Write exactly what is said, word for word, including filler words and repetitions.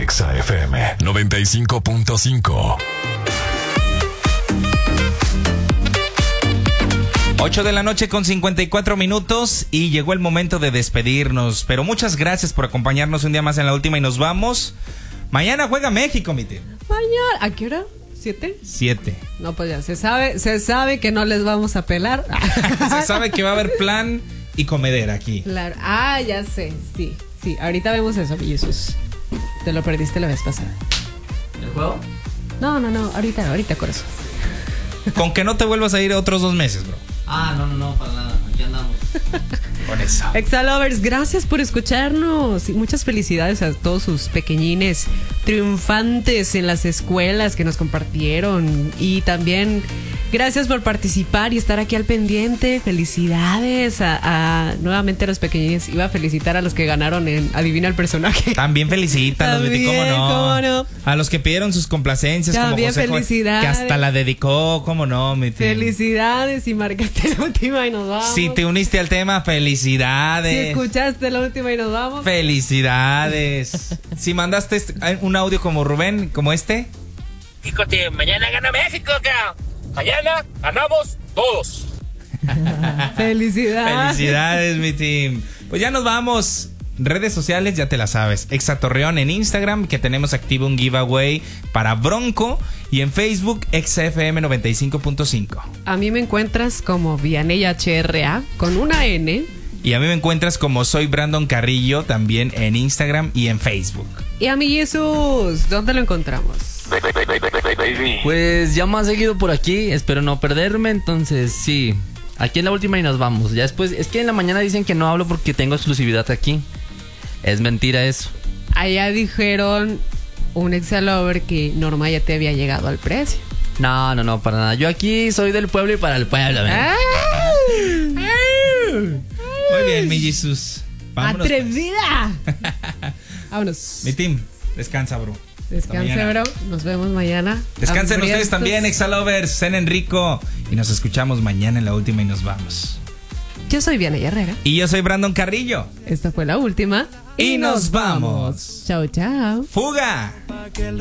Exa F M noventa y cinco punto cinco. ocho de la noche con cincuenta y cuatro minutos y llegó el momento de despedirnos. Pero muchas gracias por acompañarnos un día más en La Última y nos vamos. Mañana juega México, mi tío. Mañana, ¿a qué hora? ¿Siete? Siete. No, pues ya se sabe, se sabe que no les vamos a pelar. Se sabe que va a haber plan y comedera aquí. Claro. Ah, ya sé, sí, sí. Ahorita vemos eso, Jesús. Te lo perdiste la vez pasada. ¿El juego? No, no, no, ahorita, ahorita, corazón. Con que no te vuelvas a ir otros dos meses, bro. Ah, no, no, no, para nada. Aquí andamos. Con eso. Exalovers, gracias por escucharnos y muchas felicidades a todos sus pequeñines triunfantes en las escuelas que nos compartieron y también gracias por participar y estar aquí al pendiente. Felicidades a, a nuevamente a los pequeñines. Iba a felicitar a los que ganaron en Adivina el Personaje. También felicítalos, Betty, ¿cómo no? ¿Cómo no? A los que pidieron sus complacencias, También como José Juan, felicidades. que hasta la dedicó, ¿cómo no, mi tío? Felicidades y marcaste la última y nos vamos. Si te uniste al tema, felicidades. Si escuchaste la última y nos vamos. Felicidades. Si mandaste un audio como Rubén, como este. Chicote, mañana gana México, cabrón. Mañana ganamos todos. Felicidades. Felicidades, mi team. Pues ya nos vamos. Redes sociales, ya te la sabes. Exa Torreón en Instagram, que tenemos activo un giveaway para Bronco. Y en Facebook, Exa F M noventa y cinco punto cinco. A mí me encuentras como Vianey H R A con una N. Y a mí me encuentras como soy Brandon Carrillo, también en Instagram y en Facebook. Y a mi Jesús, ¿dónde lo encontramos? Pues ya más seguido por aquí, espero no perderme, entonces sí, aquí en La Última y nos vamos. Ya después, es que en la mañana dicen que no hablo porque tengo exclusividad aquí. Es mentira eso. Allá dijeron un exalover que Norma ya te había llegado al precio. No, no, no, para nada. Yo aquí soy del pueblo y para el pueblo. Muy bien, mi Jesús. Vámonos. ¡Atrevida! Vámonos. Mi team, descansa, bro. Descanse, bro. Nos vemos mañana. Descansen Hambrientos. ustedes también, Exalovers. Cenen rico. Y nos escuchamos mañana en La Última y nos vamos. Yo soy Vianey Herrera. Y yo soy Brandon Carrillo. Esta fue La Última. Y nos vamos. Chao, chao. ¡Fuga!